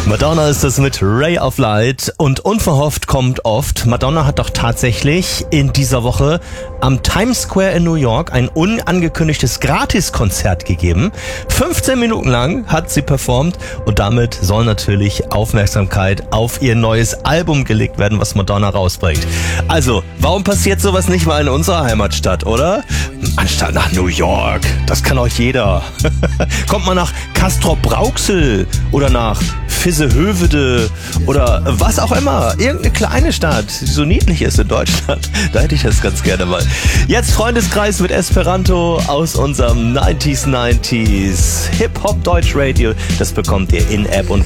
Madonna ist es mit Ray of Light und unverhofft kommt oft. Madonna hat doch tatsächlich in dieser Woche am Times Square in New York ein unangekündigtes Gratiskonzert gegeben. 15 Minuten lang hat sie performt und damit soll natürlich Aufmerksamkeit auf ihr neues Album gelegt werden, was Madonna rausbringt. Also, warum passiert sowas nicht mal in unserer Heimatstadt, oder? Anstatt nach New York, das kann euch jeder. Kommt mal nach Castrop-Rauxel oder nach Vissehövede oder was auch immer. Irgendeine kleine Stadt, die so niedlich ist in Deutschland. Da hätte ich das ganz gerne mal. Jetzt Freundeskreis mit Esperanto aus unserem 90s Hip-Hop Deutsch Radio. Das bekommt ihr in App und